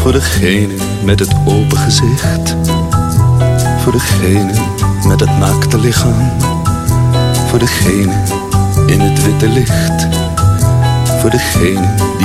Voor degene met het open gezicht. Voor degene met het naakte lichaam. Voor degene in het witte licht. Voor degene die